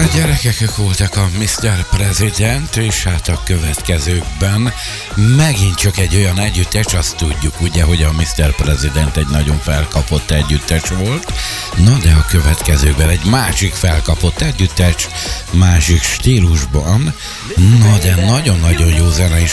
Gyerekek, ők voltak a Mr. President, és hát a következőkben megint csak egy olyan együttes, azt tudjuk ugye, hogy a Mr. President egy nagyon felkapott együttes volt, na de a következőkben egy másik felkapott együttes, másik stílusban, na de nagyon-nagyon jó zene is